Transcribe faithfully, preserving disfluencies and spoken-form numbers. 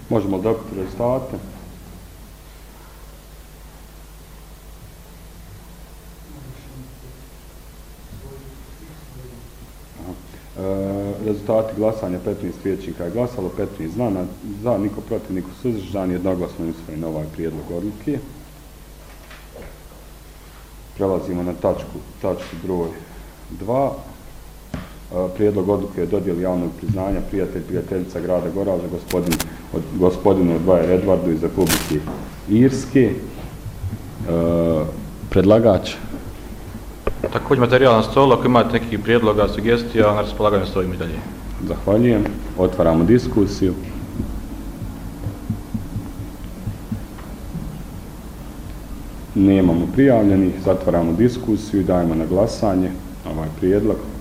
Možemo dobiti rezultate. Rezultati glasanja: petnaest vijećnika je glasalo, petnaest za, za, niko protiv, niko suzdržan, jednoglasno je usvojen ovaj prijedlog odluke. Prelazimo na tačku, tačku broj dva. Prijedlog odluke je dodjeli javnog priznanja prijatelj, prijateljica grada Goražda, gospodin, od, gospodinu Dvajer Edvardu iz Republike Irske. E, predlagač. Također materijal na stolu, ako imate nekih prijedloga, sugestija, na raspolaganju stojim i dalje. Zahvaljujem. Otvaramo diskusiju. Nemamo prijavljenih, zatvaramo diskusiju i dajemo na glasanje ovaj prijedlog.